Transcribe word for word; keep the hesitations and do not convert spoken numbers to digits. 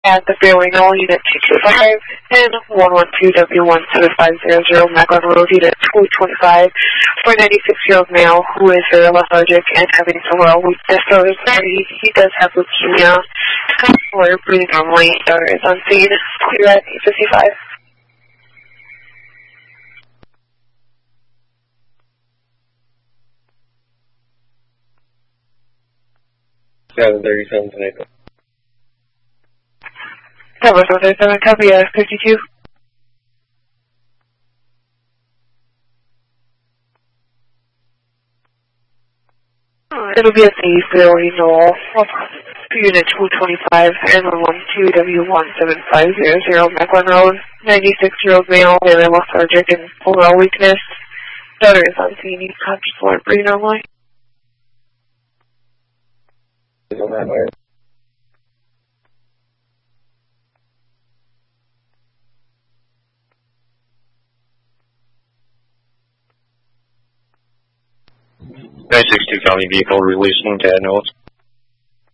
At the Fairway Knoll, Unit two two five and one one two W one seven five zero zero, Macklin Road, Unit two twenty-five, for a ninety-six-year-old male who is very lethargic and having several weakness throughout his body. He does have leukemia. We're breathing normally. Daughter is on scene. Clear at eight fifty-five. seven thirty-seven tonight. Cover seven thirty-seven, copy at fifty-two. It'll be at the Fairway Knoll, Unit two twenty-five and one one two W one seven five zero zero, Macklin Road. ninety-six-year-old male, very lethargic and overall weakness. Daughter is on scene. He's conscious for breathing normally. On that way. nine six two County Vehicle releasing to Notes.